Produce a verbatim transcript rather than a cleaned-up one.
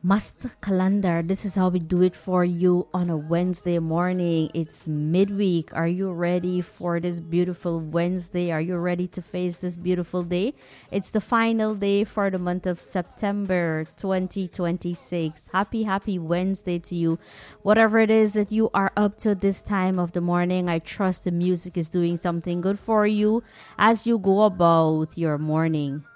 Must calendar. This is how we do it for you on a Wednesday morning. It's midweek. Are you ready for this beautiful Wednesday? Are you ready to face this beautiful day? It's the final day for the month of September twenty twenty-six. Happy, happy Wednesday to you. Whatever it is that you are up to this time of the morning, I trust the music is doing something good for you as you go about your morning.